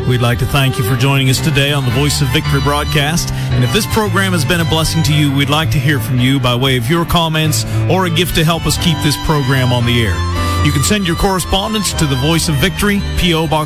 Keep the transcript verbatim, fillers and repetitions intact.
We'd like to thank you for joining us today on the Voice of Victory broadcast. And if this program has been a blessing to you, we'd like to hear from you by way of your comments or a gift to help us keep this program on the air. You can send your correspondence to the Voice of Victory, P O. Box